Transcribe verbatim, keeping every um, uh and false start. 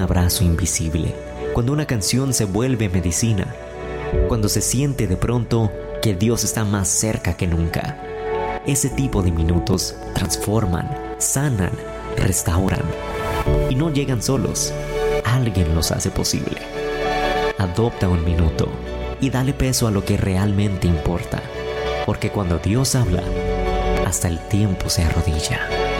abrazo invisible, cuando una canción se vuelve medicina, cuando se siente de pronto que Dios está más cerca que nunca. Ese tipo de minutos transforman, sanan, restauran. Y no llegan solos, alguien los hace posible. Adopta un minuto y dale peso a lo que realmente importa, porque cuando Dios habla, hasta el tiempo se arrodilla.